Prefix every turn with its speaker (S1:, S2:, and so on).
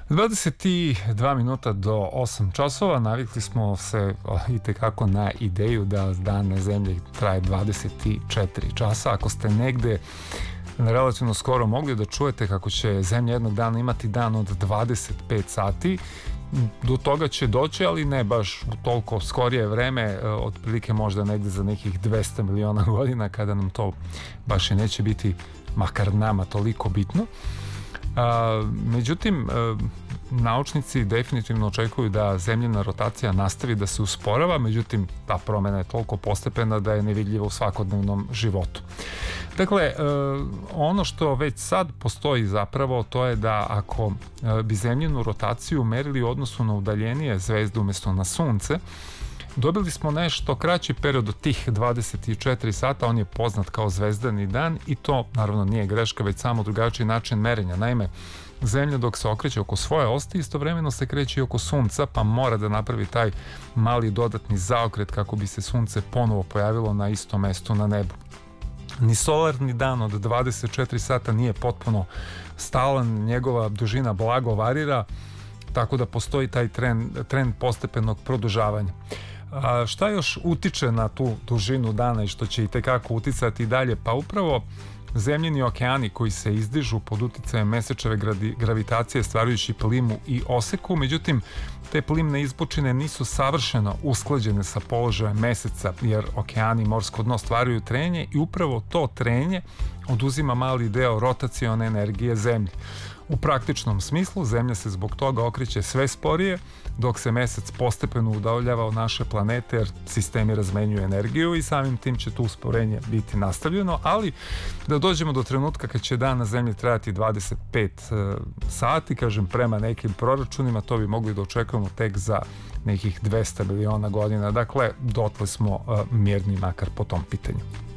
S1: 22 minuta do 8 časova. Navikli smo se itekako na ideju da dan na zemlji traje 24 časa. Ako ste negde relativno skoro mogli da čujete kako će zemlja jednog dana imati dan od 25 sati, do toga će doći, ali ne baš u toliko skorije vreme, otprilike možda negde za nekih 200 miliona godina, kada nam to baš i neće biti, makar nama, toliko bitno. Međutim, naučnici definitivno očekuju da zemljina rotacija nastavi da se usporava, međutim ta promjena je toliko postepena da je nevidljiva u svakodnevnom životu. Dakle, ono što već sad postoji zapravo, to je da ako bi zemljinu rotaciju merili u odnosu na udaljenije zvezde umjesto na sunce, dobili smo nešto kraći period od tih 24 sata, on je poznat kao zvezdani dan, i to naravno nije greška, već samo drugačiji način merenja. Naime, zemlja dok se okreće oko svoje osi, istovremeno se kreće i oko sunca, pa mora da napravi taj mali dodatni zaokret kako bi se sunce ponovo pojavilo na istom mestu na nebu. Ni solarni dan od 24 sata nije potpuno stalan, njegova dužina blago varira, tako da postoji taj trend postepenog produžavanja. Šta još utiče na tu dužinu dana i što će i tekako uticati dalje? Pa upravo zemljini okeani koji se izdižu pod uticajem mesečeve gravitacije, stvarajući plimu i oseku. Međutim, te plimne izbučine nisu savršeno usklađene sa položajem meseca, jer okeani i morsko dno stvaraju trenje i upravo to trenje oduzima mali deo rotacione energije zemlje. U praktičnom smislu zemlja se zbog toga okreće sve sporije, dok se mesec postepeno udaljava od naše planete, jer sistemi razmenjuju energiju i samim tim će tu usporenje biti nastavljeno. Ali da dođemo do trenutka kad će dan na zemlji trajati 25 sati, kažem prema nekim proračunima, to bi mogli da očekujemo tek za nekih 200 miliona godina. Dakle, dotle smo mirni makar po tom pitanju.